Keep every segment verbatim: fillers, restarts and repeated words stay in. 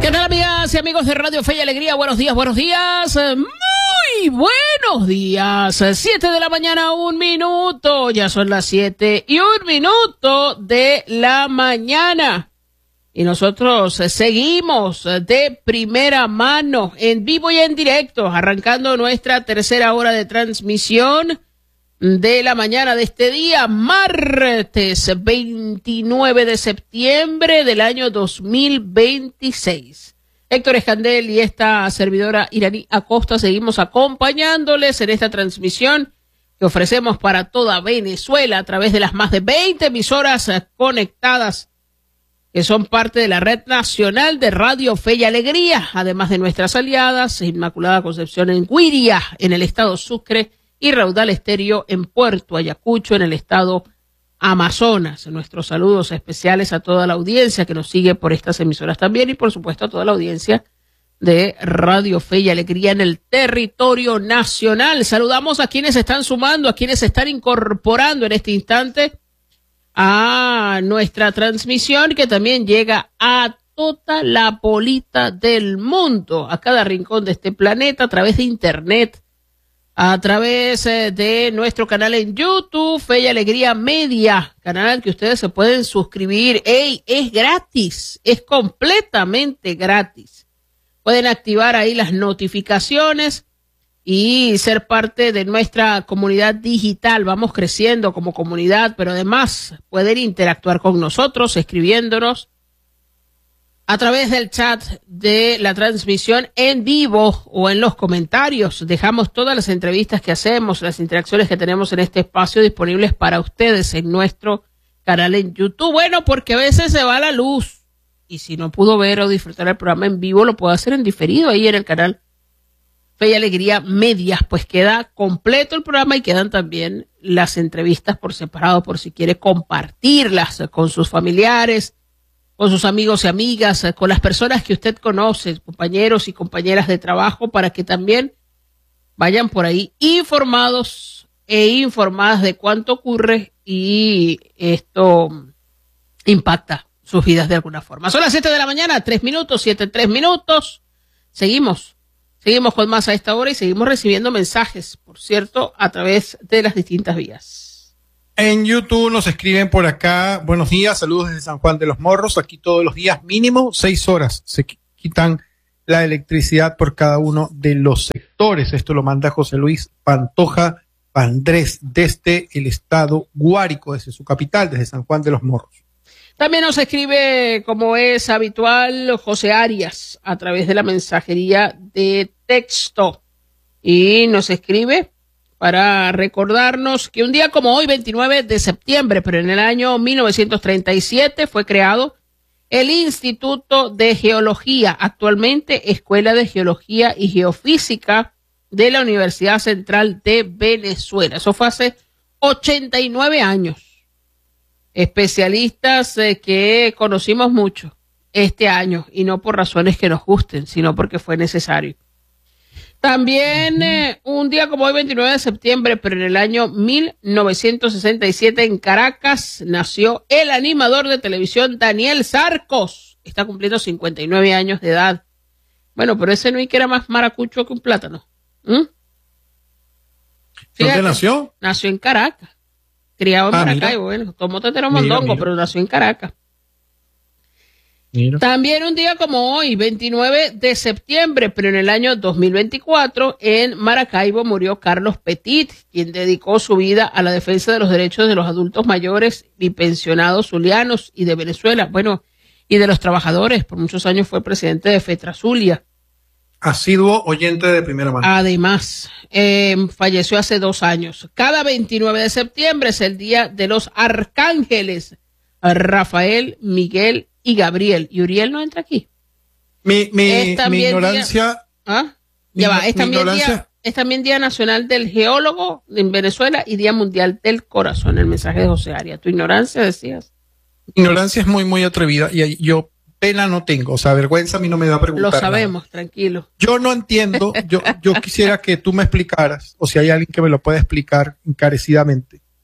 ¿Qué tal, amigas y amigos de Radio Fe y Alegría? Buenos días, buenos días, muy buenos días. Siete de la mañana, un minuto, ya son las siete y un minuto de la mañana. Y nosotros seguimos de primera mano, en vivo y en directo, arrancando nuestra tercera hora de transmisión de la mañana de este día, martes veintinueve de septiembre del año dos mil veintiséis. Héctor Escandel y esta servidora Iraní Acosta seguimos acompañándoles en esta transmisión que ofrecemos para toda Venezuela a través de las más de veinte emisoras conectadas que son parte de la Red Nacional de Radio Fe y Alegría, además de nuestras aliadas, Inmaculada Concepción en Guiria, en el estado Sucre, y Raudal Estéreo en Puerto Ayacucho, en el estado Amazonas. Nuestros saludos especiales a toda la audiencia que nos sigue por estas emisoras también, y por supuesto a toda la audiencia de Radio Fe y Alegría en el territorio nacional. Saludamos a quienes están sumando, a quienes se están incorporando en este instante a nuestra transmisión, que también llega a toda la bolita del mundo, a cada rincón de este planeta, a través de internet, a través de nuestro canal en YouTube, Fe y Alegría Media, canal al que ustedes se pueden suscribir. ¡Ey! Es gratis, es completamente gratis. Pueden activar ahí las notificaciones y ser parte de nuestra comunidad digital. Vamos creciendo como comunidad, pero además pueden interactuar con nosotros escribiéndonos a través del chat de la transmisión en vivo o en los comentarios. Dejamos todas las entrevistas que hacemos, las interacciones que tenemos en este espacio disponibles para ustedes en nuestro canal en YouTube. Bueno, porque a veces se va la luz y si no pudo ver o disfrutar el programa en vivo, lo puede hacer en diferido ahí en el canal Fe y Alegría Medias, pues queda completo el programa y quedan también las entrevistas por separado por si quiere compartirlas con sus familiares, con sus amigos y amigas, con las personas que usted conoce, compañeros y compañeras de trabajo, para que también vayan por ahí informados e informadas de cuánto ocurre y esto impacta sus vidas de alguna forma. Son las siete de la mañana, tres minutos, siete, tres minutos. Seguimos. Seguimos con más a esta hora y seguimos recibiendo mensajes, por cierto, a través de las distintas vías. En YouTube nos escriben por acá, buenos días, saludos desde San Juan de los Morros. Aquí todos los días mínimo seis horas se quitan la electricidad por cada uno de los sectores. Esto lo manda José Luis Pantoja Andrés desde el estado Guárico, desde su capital, desde San Juan de los Morros. También nos escribe, como es habitual, José Arias a través de la mensajería de texto y nos escribe para recordarnos que un día como hoy, veintinueve de septiembre, pero en el año mil novecientos treinta y siete, fue creado el Instituto de Geología, actualmente Escuela de Geología y Geofísica de la Universidad Central de Venezuela. Eso fue hace ochenta y nueve años. Especialistas eh, que conocimos mucho este año, y no por razones que nos gusten, sino porque fue necesario. También eh, un día como hoy, veintinueve de septiembre, pero en el año mil novecientos sesenta y siete, en Caracas, nació el animador de televisión Daniel Sarcos. Está cumpliendo cincuenta y nueve años de edad. Bueno, pero ese no hay que era más maracucho que un plátano. ¿Mm? ¿Dónde nació? Nació en Caracas. Criado en ah, Maracaibo, bueno, tomó tetero mondongo, mira, mira. Pero nació en Caracas. Mira. También un día como hoy, veintinueve de septiembre, pero en el año dos mil veinticuatro, en Maracaibo murió Carlos Petit, quien dedicó su vida a la defensa de los derechos de los adultos mayores y pensionados zulianos y de Venezuela, bueno, y de los trabajadores. Por muchos años fue presidente de FETRAZULIA. Asiduo oyente de primera mano. Además, eh, falleció hace dos años. Cada veintinueve de septiembre es el día de los arcángeles Rafael, Miguel y Gabriel. ¿Y Uriel no entra aquí? Mi, mi, mi ignorancia. Día, ¿ah? Ya va, es también, día, es también Día Nacional del Geólogo en Venezuela y Día Mundial del Corazón. El mensaje de José Arias. ¿Tu ignorancia decías? Ignorancia es muy, muy atrevida y yo pena no tengo, o sea, vergüenza a mí no me da a preguntar. Lo sabemos, nada. Tranquilo. Yo no entiendo, yo, yo quisiera que tú me explicaras, o si hay alguien que me lo pueda explicar encarecidamente,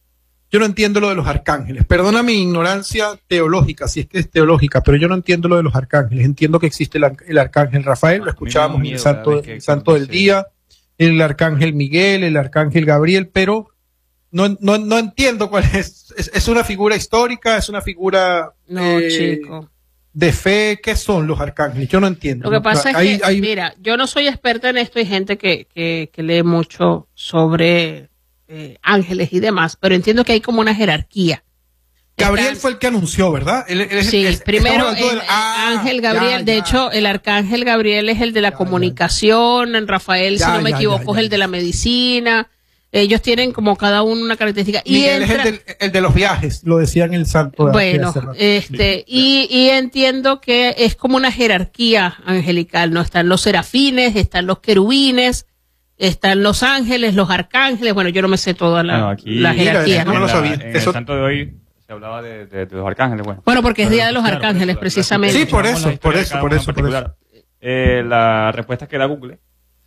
yo no entiendo lo de los arcángeles. Perdona mi ignorancia teológica, si es que es teológica, pero yo no entiendo lo de los arcángeles. Entiendo que existe el, ar- el arcángel Rafael, lo escuchábamos en el Santo, el Santo del Día, el arcángel Miguel, el arcángel Gabriel, pero no, no, no entiendo cuál es. es. Es una figura histórica, es una figura No, eh, chico. de fe. ¿Qué son los arcángeles? Yo no entiendo. Lo que pasa hay, es que, hay... mira, yo no soy experta en esto, hay gente que, que, que lee mucho sobre eh, ángeles y demás, pero entiendo que hay como una jerarquía. Gabriel Están, fue el que anunció, ¿verdad? Él, él, sí, él, primero el el, ah, ángel Gabriel, ya, de ya. hecho el arcángel Gabriel es el de la Ya, comunicación, en Rafael, ya, si no me ya, equivoco, ya, ya, es el de la medicina. Ellos tienen como cada uno una característica. Miguel y entra, es el, del, el de los viajes, lo decía en el Santo. De bueno, este, y, y entiendo que es como una jerarquía angelical, ¿no? Están los serafines, están los querubines, están los ángeles, los arcángeles. Bueno, yo no me sé toda la, bueno, aquí, la jerarquía, mira, ¿no? no lo la, sabía. En Eso... el santo de hoy se hablaba de, de, de los arcángeles. Bueno, bueno porque es pero, Día de los claro, Arcángeles, la, precisamente. Sí, por eso, por eso, por eso, por eso. Eh, la respuesta que da Google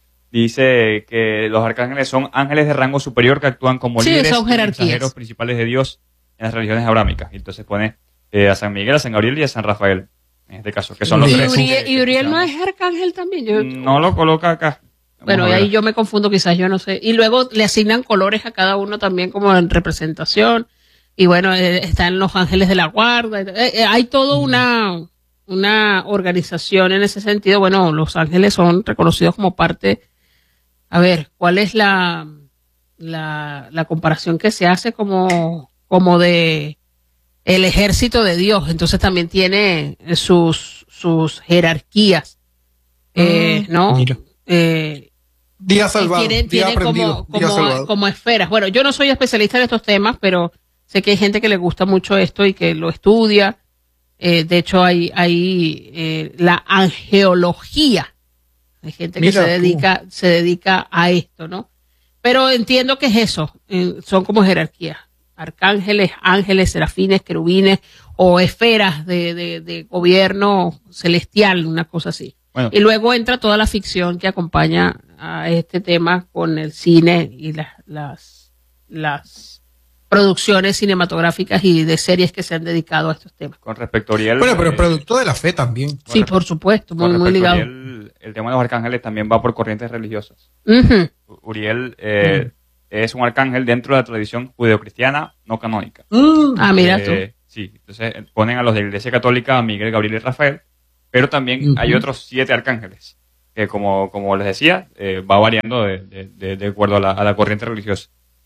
dice que los arcángeles son ángeles de rango superior que actúan como Sí, líderes son y jerarquías. mensajeros principales de Dios en las religiones abrámicas. Y entonces pone eh, a San Miguel, a San Gabriel y a San Rafael, en este caso, que son los Y tres. Uriel, que- y que Uriel no escuchamos. es arcángel también. Yo, No lo coloca acá. Vamos bueno, a y ver. ahí yo me confundo, quizás yo no sé. Y luego le asignan colores a cada uno también como en representación. Y bueno, eh, están los ángeles de la guarda. Eh, eh, hay toda una, una organización en ese sentido. Bueno, los ángeles son reconocidos como parte. A ver, ¿cuál es la, la, la comparación que se hace como, como de el ejército de Dios? Entonces también tiene sus, sus jerarquías, eh, ¿no? Mira. Eh, Día salvado, tienen, día tienen aprendido, como, día como, salvado. como esferas. Bueno, yo no soy especialista en estos temas, pero sé que hay gente que le gusta mucho esto y que lo estudia. Eh, de hecho, hay, hay eh, la angeología. Hay gente que Mira se tú. dedica, se dedica a esto, ¿no? Pero entiendo que es eso. eh, son como jerarquías. Arcángeles, ángeles, serafines, querubines o esferas de, de, de gobierno celestial, una cosa así. Bueno, Y luego entra toda la ficción que acompaña a este tema con el cine y las, las, las producciones cinematográficas y de series que se han dedicado a estos temas. con respecto a Uriel. Bueno, pero eh, producto de la fe también. Sí, por supuesto, muy, con muy respecto a ligado. Uriel, el tema de los arcángeles también va por corrientes religiosas. Ujú. Uriel eh, es un arcángel dentro de la tradición judeocristiana no canónica. Mm. Ah, mira tú. Eh, sí, entonces eh, ponen a los de la Iglesia Católica a Miguel, Gabriel y Rafael, pero también Ujú. hay otros siete arcángeles, que como, como les decía, eh, va variando de, de, de, de acuerdo a la, a la corriente religiosa.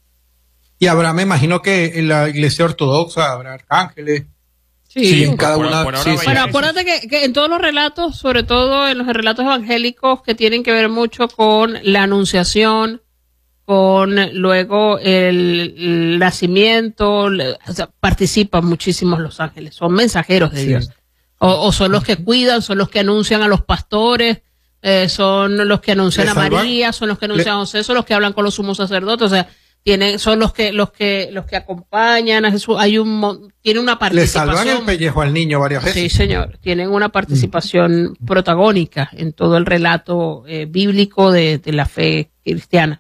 Y habrá, me imagino que en la iglesia ortodoxa habrá arcángeles. Sí. en cada Por- una. por ahora sí, vaya sí. Bueno, eso. acuérdate que, que en todos los relatos, sobre todo en los relatos evangélicos que tienen que ver mucho con la anunciación, con luego el, el nacimiento, le- o sea, participan muchísimos los ángeles, son mensajeros de Sí. Dios. O, o son los que cuidan, son los que anuncian a los pastores, eh, son los que anuncian Le a salvan- María, son los que anuncian a José, son los que hablan con los sumos sacerdotes, o sea, tienen, son los que, los que, los que acompañan a Jesús. Hay un, mon- tiene una Le participación. salvan el pellejo al niño varias veces. Sí, señor. Tienen una participación protagónica en todo el relato eh, bíblico de, de la fe cristiana.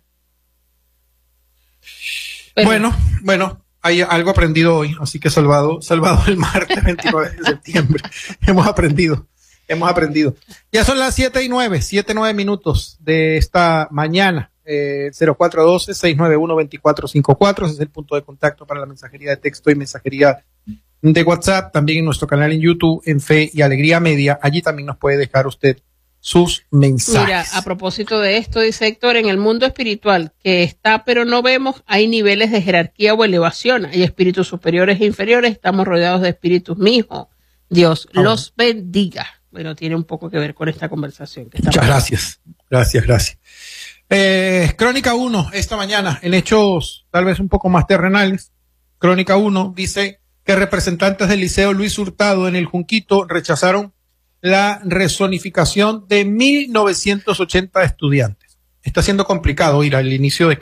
Pero- Bueno, bueno, hay algo aprendido hoy, así que salvado, salvado el martes veintinueve de septiembre. Hemos aprendido, hemos aprendido. Ya son las siete y nueve, siete, nueve minutos de esta mañana. Eh, cero cuatro uno dos, seis nueve uno, dos cuatro cinco cuatro, ese es el punto de contacto para la mensajería de texto y mensajería de WhatsApp, también en nuestro canal en YouTube, en Fe y Alegría Media. Allí también nos puede dejar usted sus mensajes. Mira, a propósito de esto, dice Héctor, en el mundo espiritual que está pero no vemos, hay niveles de jerarquía o elevación, hay espíritus superiores e inferiores, estamos rodeados de espíritus, mijo. Dios Ah, los bendiga. Bueno, tiene un poco que ver con esta conversación. Que Muchas estamos- gracias, gracias, gracias. Eh, Crónica uno, esta mañana, en hechos tal vez un poco más terrenales, Crónica uno dice que representantes del Liceo Luis Hurtado en el Junquito rechazaron la rezonificación de mil novecientos ochenta estudiantes. Está siendo complicado ir al inicio de